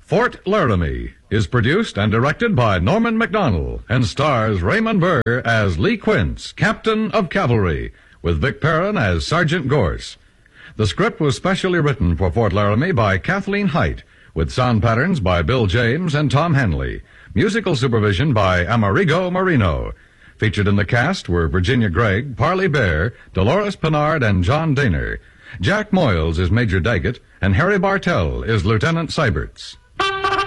Fort Laramie is produced and directed by Norman MacDonald and stars Raymond Burr as Lee Quince, Captain of Cavalry, with Vic Perrin as Sergeant Gorse. The script was specially written for Fort Laramie by Kathleen Height, with sound patterns by Bill James and Tom Henley. Musical supervision by Amerigo Marino. Featured in the cast were Virginia Gregg, Parley Bear, Dolores Pinard, and John Daner. Jack Moyles is Major Daggett, and Harry Bartell is Lieutenant Seiberts.